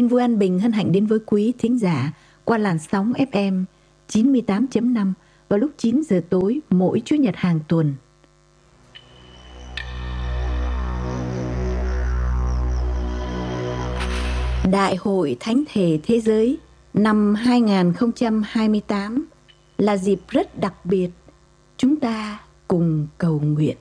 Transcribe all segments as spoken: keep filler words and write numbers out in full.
Tin vui an bình hân hạnh đến với quý thính giả qua làn sóng ép em chín mươi tám chấm năm vào lúc chín giờ tối mỗi Chủ nhật hàng tuần. Đại hội Thánh thể Thế giới năm hai không hai tám là dịp rất đặc biệt. Chúng ta cùng cầu nguyện.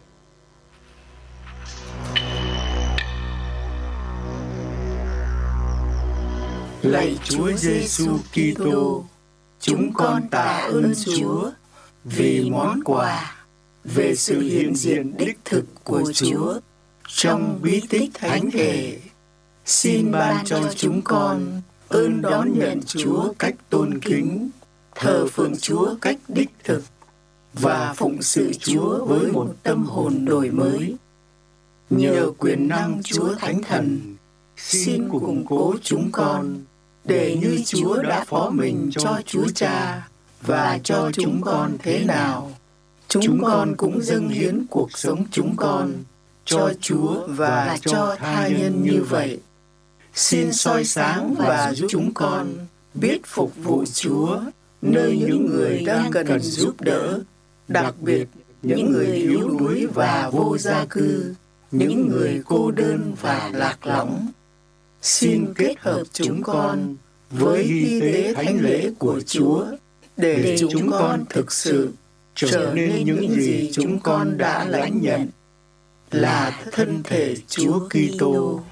Lạy Chúa Giêsu Kitô, chúng con tạ ơn Chúa vì món quà, về sự hiện diện đích thực của Chúa trong bí tích thánh thể. Xin ban cho chúng con ơn đón nhận Chúa cách tôn kính, thờ phượng Chúa cách đích thực và phụng sự Chúa với một tâm hồn đổi mới. Nhờ quyền năng Chúa Thánh Thần, xin củng cố chúng con để như Chúa đã phó mình cho Chúa Cha và cho chúng con thế nào, chúng con cũng dâng hiến cuộc sống chúng con cho Chúa và cho tha nhân như vậy. Xin soi sáng và giúp chúng con biết phục vụ Chúa nơi những người đang cần giúp đỡ, đặc biệt những người yếu đuối và vô gia cư, những người cô đơn và lạc lõng. Xin kết hợp chúng con với y tế thánh lễ của Chúa để chúng con thực sự trở nên những gì chúng con đã lãnh nhận là thân thể Chúa Kitô.